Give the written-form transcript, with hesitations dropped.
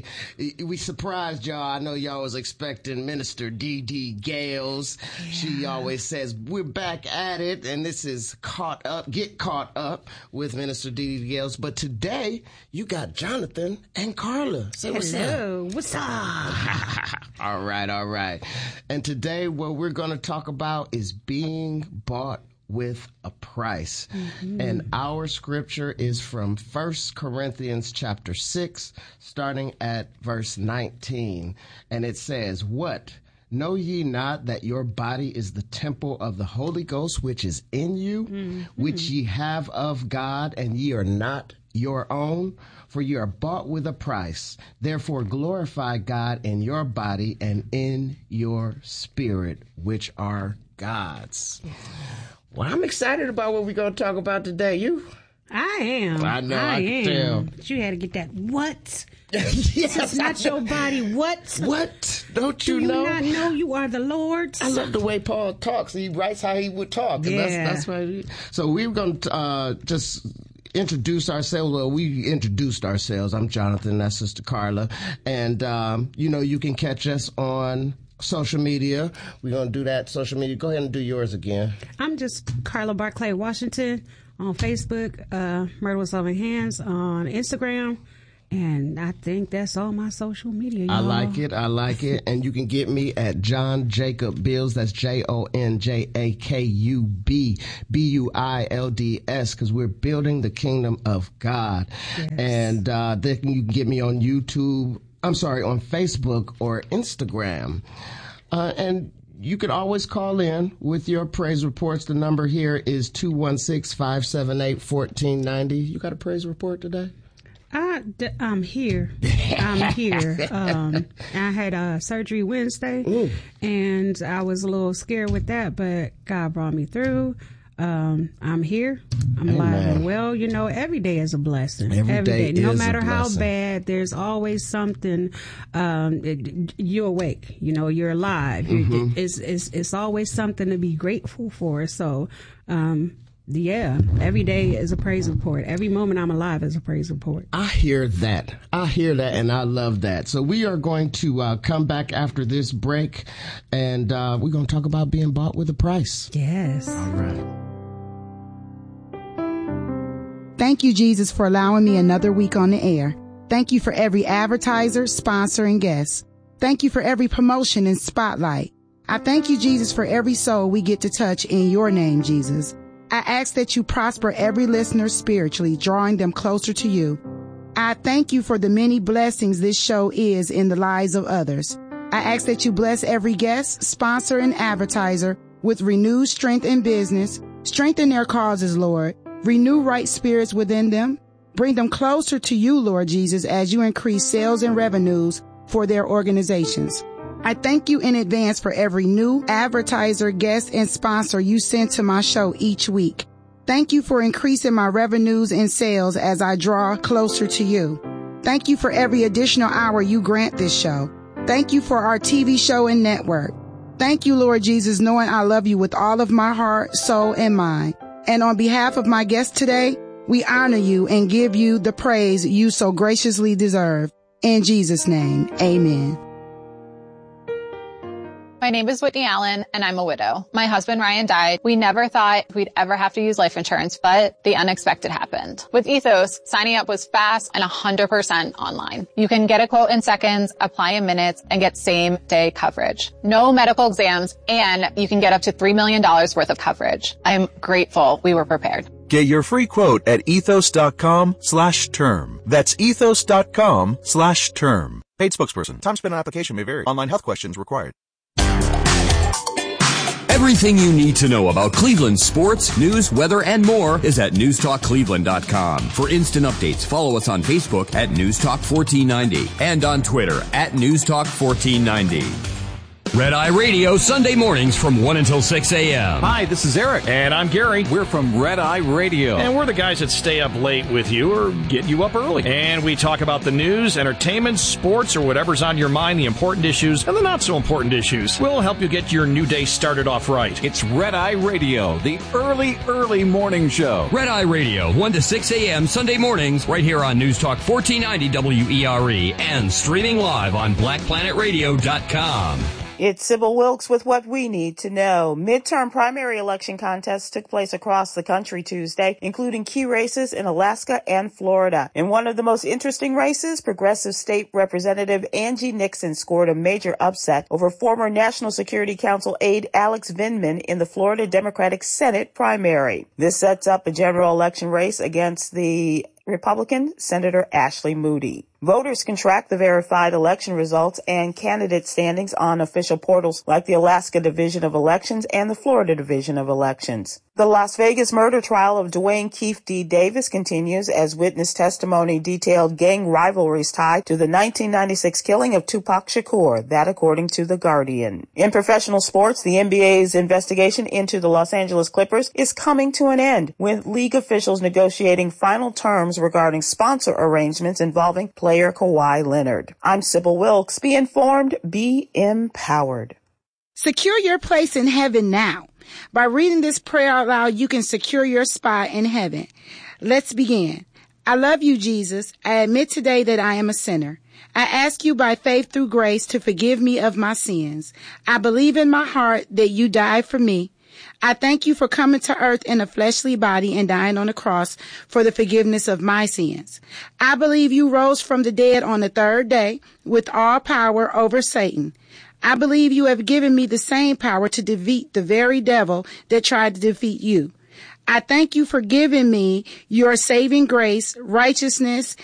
today. We surprised y'all. I know y'all was expecting Minister D.D. Gales. Yeah. She always says, we're back at it, and this is Get Caught Up with Minister D.D. Gales. But today, you got Jonathan and Carla. Say what's up. Hello. What's up? All right. And today, what we're going to talk about is being bought with a price. Mm-hmm. And our scripture is from 1 Corinthians chapter 6, starting at verse 19. And it says, "What? Know ye not that your body is the temple of the Holy Ghost, which is in you, mm-hmm. which ye have of God, and ye are not your own? For ye are bought with a price. Therefore glorify God in your body and in your spirit, which are God's." Well, I'm excited about what we're going to talk about today. You? I am. I know. I can tell. But you had to get that what? Yes. It's not your body. What? What? Don't you know? Do you not know you are the Lord's? I love the way Paul talks. He writes how he would talk. Yeah. And that's why. So we're going to just introduce ourselves. Well, we introduced ourselves. I'm Jonathan. That's Sister Carla. And, you can catch us on social media. We're going to do that social media. Go ahead and do yours again. I'm just Carla Barclay Washington on Facebook, Murder with Loving Hands on Instagram. And I think that's all my social media, y'all. I like it. And you can get me at John Jacob Bills. That's JONJAKUB BUILDS, because we're building the kingdom of God. Yes. And then you can get me on on Facebook or Instagram. And you could always call in with your praise reports. The number here is 216-578-1490. You got a praise report today? I'm here. I had surgery Wednesday, and I was a little scared with that, but God brought me through. I'm here. I'm alive and well. Every day is a blessing. Every day. No matter how bad, there's always something. You're awake. You're alive. Mm-hmm. It's always something to be grateful for. So, every day is a praise report. Every moment I'm alive is a praise report. I hear that, and I love that. So we are going to come back after this break, and we're going to talk about being bought with a price. Yes. All right. Thank you, Jesus, for allowing me another week on the air. Thank you for every advertiser, sponsor, and guest. Thank you for every promotion and spotlight. I thank you, Jesus, for every soul we get to touch in your name, Jesus. I ask that you prosper every listener spiritually, drawing them closer to you. I thank you for the many blessings this show is in the lives of others. I ask that you bless every guest, sponsor, and advertiser with renewed strength in business. Strengthen their causes, Lord. Renew right spirits within them. Bring them closer to you, Lord Jesus, as you increase sales and revenues for their organizations. I thank you in advance for every new advertiser, guest, and sponsor you send to my show each week. Thank you for increasing my revenues and sales as I draw closer to you. Thank you for every additional hour you grant this show. Thank you for our TV show and network. Thank you, Lord Jesus, knowing I love you with all of my heart, soul, and mind. And on behalf of my guest today, we honor you and give you the praise you so graciously deserve. In Jesus' name, amen. My name is Whitney Allen, and I'm a widow. My husband, Ryan, died. We never thought we'd ever have to use life insurance, but the unexpected happened. With Ethos, signing up was fast and 100% online. You can get a quote in seconds, apply in minutes, and get same-day coverage. No medical exams, and you can get up to $3 million worth of coverage. I'm grateful we were prepared. Get your free quote at ethos.com/term. That's ethos.com/term. Paid spokesperson. Time spent on application may vary. Online health questions required. Everything you need to know about Cleveland sports, news, weather, and more is at newstalkcleveland.com. For instant updates, follow us on Facebook at Newstalk 1490 and on Twitter at Newstalk 1490. Red Eye Radio, Sunday mornings from 1 until 6 a.m. Hi, this is Eric. And I'm Gary. We're from Red Eye Radio. And we're the guys that stay up late with you or get you up early. And we talk about the news, entertainment, sports, or whatever's on your mind, the important issues and the not so important issues. We'll help you get your new day started off right. It's Red Eye Radio, the early morning show. Red Eye Radio, 1 to 6 a.m. Sunday mornings, right here on News Talk 1490 WERE and streaming live on BlackPlanetRadio.com. It's Sybil Wilkes with what we need to know. Midterm primary election contests took place across the country Tuesday, including key races in Alaska and Florida. In one of the most interesting races, Progressive State Representative Angie Nixon scored a major upset over former National Security Council aide Alex Vindman in the Florida Democratic Senate primary. This sets up a general election race against the Republican Senator Ashley Moody. Voters can track the verified election results and candidate standings on official portals like the Alaska Division of Elections and the Florida Division of Elections. The Las Vegas murder trial of Dwayne Keefe D. Davis continues as witness testimony detailed gang rivalries tied to the 1996 killing of Tupac Shakur, that according to The Guardian. In professional sports, the NBA's investigation into the Los Angeles Clippers is coming to an end, with league officials negotiating final terms regarding sponsor arrangements involving player Kawhi Leonard. I'm Sybil Wilkes. Be informed, be empowered. Secure your place in heaven now. By reading this prayer out loud, you can secure your spot in heaven. Let's begin. I love you, Jesus. I admit today that I am a sinner. I ask you by faith through grace to forgive me of my sins. I believe in my heart that you died for me. I thank you for coming to earth in a fleshly body and dying on the cross for the forgiveness of my sins. I believe you rose from the dead on the third day with all power over Satan. I believe you have given me the same power to defeat the very devil that tried to defeat you. I thank you for giving me your saving grace, righteousness,